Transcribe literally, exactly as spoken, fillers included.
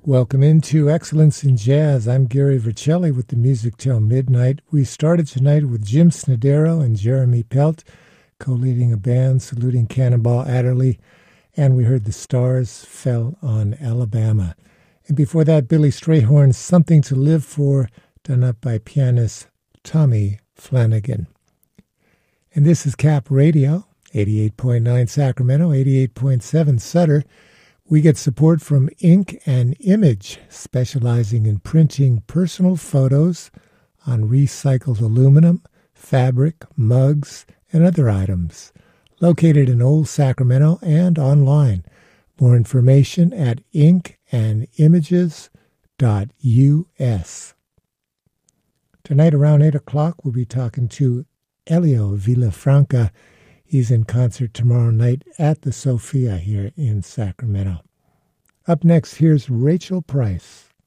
Welcome into Excellence in Jazz. I'm Gary Vercelli with the Music Till Midnight. We started tonight with Jim Snodero and Jeremy Pelt co-leading a band saluting Cannonball Adderley, and we heard The Stars Fell on Alabama. And before that, Billy Strayhorn's Something to Live For, done up by pianist Tommy Flanagan. And this is Cap Radio, eighty-eight point nine Sacramento, eighty-eight point seven Sutter. We get support from Ink and Image, specializing in printing personal photos on recycled aluminum, fabric, mugs, and other items. Located in Old Sacramento and online. More information at ink and images dot U S. Tonight around eight o'clock, we'll be talking to Elio Villafranca. He's in concert tomorrow night at the Sophia here in Sacramento. Up next, here's Rachel Price.